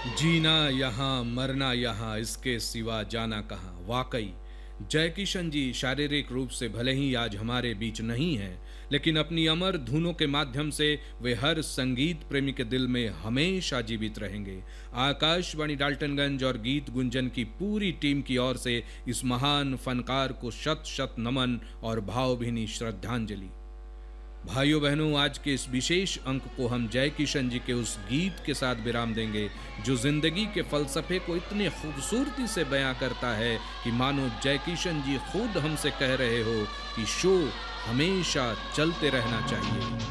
जीना यहाँ मरना यहाँ, इसके सिवा जाना कहाँ। वाकई जय किशन जी शारीरिक रूप से भले ही आज हमारे बीच नहीं हैं, लेकिन अपनी अमर धुनों के माध्यम से वे हर संगीत प्रेमी के दिल में हमेशा जीवित रहेंगे। आकाशवाणी डाल्टनगंज और गीत गुंजन की पूरी टीम की ओर से इस महान फनकार को शत शत नमन और भावभीनी श्रद्धांजलि। भाइयों बहनों, आज के इस विशेष अंक को हम जय किशन जी के उस गीत के साथ विराम देंगे जो जिंदगी के फलसफे को इतने खूबसूरती से बयां करता है कि मानो जय किशन जी खुद हमसे कह रहे हो कि शो हमेशा चलते रहना चाहिए।